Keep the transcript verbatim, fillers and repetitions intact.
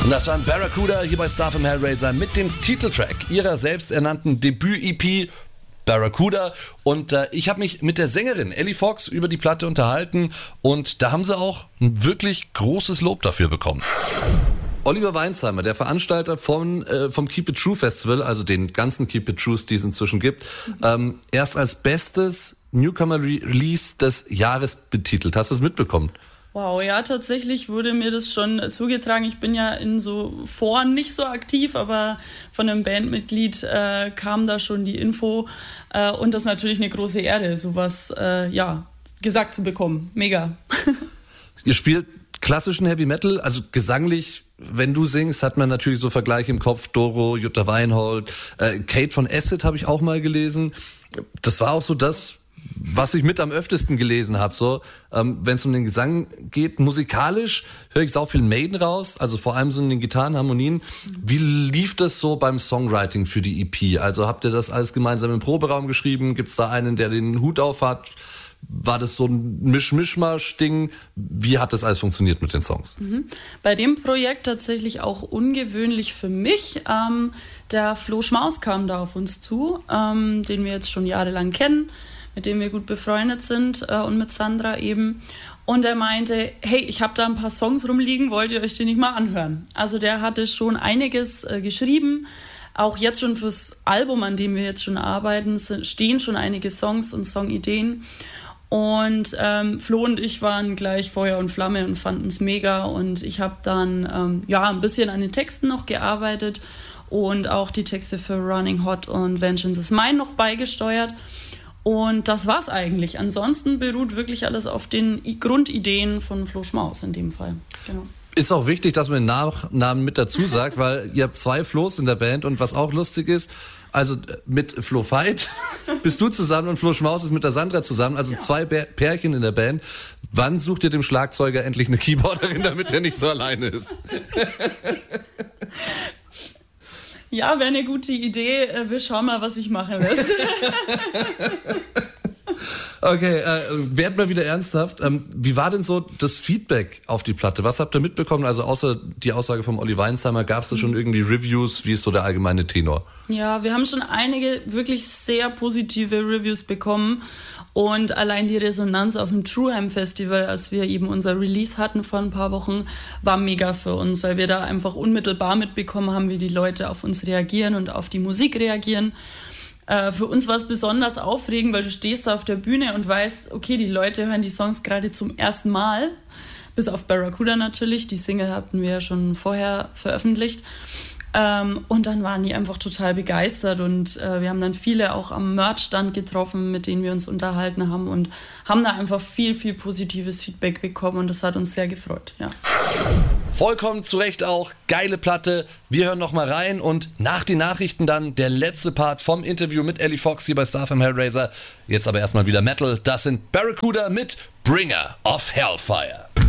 Das war ein Barracuda hier bei Star vom Hellraiser mit dem Titeltrack ihrer selbsternannten Debüt-E P Barracuda. Und äh, ich habe mich mit der Sängerin Ellie Fox über die Platte unterhalten und da haben sie auch ein wirklich großes Lob dafür bekommen. Oliver Weinsheimer, der Veranstalter von, äh, vom Keep It True Festival, also den ganzen Keep It Trues, die es inzwischen gibt, mhm. ähm, erst als bestes Newcomer-Release des Jahres betitelt. Hast du es mitbekommen? Wow, ja, tatsächlich wurde mir das schon zugetragen. Ich bin ja in so Foren nicht so aktiv, aber von einem Bandmitglied äh, kam da schon die Info. Äh, und das ist natürlich eine große Ehre, sowas äh, ja, gesagt zu bekommen. Mega. Ihr spielt klassischen Heavy Metal, also gesanglich, wenn du singst, hat man natürlich so Vergleiche im Kopf. Doro, Jutta Weinhold, äh, Kate von Acid habe ich auch mal gelesen. Das war auch so das, was ich mit am öftesten gelesen habe, so ähm, wenn es um den Gesang geht, musikalisch höre ich sau viel Maiden raus, also vor allem so in den Gitarrenharmonien. Wie lief das so beim Songwriting für die E P? Also habt ihr das alles gemeinsam im Proberaum geschrieben? Gibt es da einen, der den Hut auf hat? War das so ein Misch-Mischmasch-Ding? Wie hat das alles funktioniert mit den Songs? Mhm. Bei dem Projekt tatsächlich auch ungewöhnlich für mich. Ähm, der Flo Schmaus kam da auf uns zu, ähm, den wir jetzt schon jahrelang kennen, mit dem wir gut befreundet sind äh, und mit Sandra eben. Und er meinte, hey, ich habe da ein paar Songs rumliegen, wollt ihr euch die nicht mal anhören? Also der hatte schon einiges äh, geschrieben. Auch jetzt schon fürs Album, an dem wir jetzt schon arbeiten, stehen schon einige Songs und Songideen. Und ähm, Flo und ich waren gleich Feuer und Flamme und fanden es mega. Und ich habe dann ähm, ja, ein bisschen an den Texten noch gearbeitet und auch die Texte für Running Hot und Vengeance is Mine noch beigesteuert. Und das war's eigentlich. Ansonsten beruht wirklich alles auf den I- Grundideen von Flo Schmaus in dem Fall. Genau. Ist auch wichtig, dass man den Nachnamen mit dazu sagt, weil ihr habt zwei Flo's in der Band und was auch lustig ist, also mit Flo Veit bist du zusammen und Flo Schmaus ist mit der Sandra zusammen, also ja. zwei Bär- Pärchen in der Band. Wann sucht ihr dem Schlagzeuger endlich eine Keyboarderin, damit er nicht so alleine ist? Ja, wäre eine gute Idee. Wir schauen mal, was sich machen lässt. Okay, äh, werd mal wieder ernsthaft. Ähm, wie war denn so das Feedback auf die Platte? Was habt ihr mitbekommen? Also außer die Aussage vom Olli Weinsheimer, gab es da schon irgendwie Reviews? Wie ist so der allgemeine Tenor? Ja, wir haben schon einige wirklich sehr positive Reviews bekommen. Und allein die Resonanz auf dem Trueheim Festival, als wir eben unser Release hatten vor ein paar Wochen, war mega für uns, weil wir da einfach unmittelbar mitbekommen haben, wie die Leute auf uns reagieren und auf die Musik reagieren. Äh, für uns war es besonders aufregend, weil du stehst da auf der Bühne und weißt, okay, die Leute hören die Songs gerade zum ersten Mal, bis auf Barracuda natürlich, die Single hatten wir ja schon vorher veröffentlicht. Ähm, und dann waren die einfach total begeistert und äh, wir haben dann viele auch am Merch-Stand getroffen, mit denen wir uns unterhalten haben und haben da einfach viel, viel positives Feedback bekommen und das hat uns sehr gefreut, ja. Vollkommen zu Recht auch, geile Platte. Wir hören noch mal rein und nach den Nachrichten dann der letzte Part vom Interview mit Ellie Fox hier bei Star vom Hellraiser. Jetzt aber erstmal wieder Metal, das sind Barracuda mit Bringer of Hellfire.